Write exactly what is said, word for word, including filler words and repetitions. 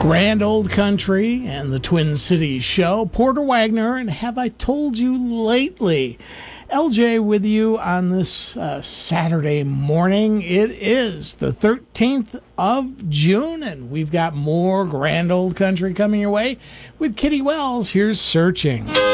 Grand Old Country and the Twin Cities Show. Porter Wagner and Have I Told You Lately? L J with you on this uh, Saturday morning. It is the thirteenth of June, and we've got more Grand Old Country coming your way with Kitty Wells. Here's Searching.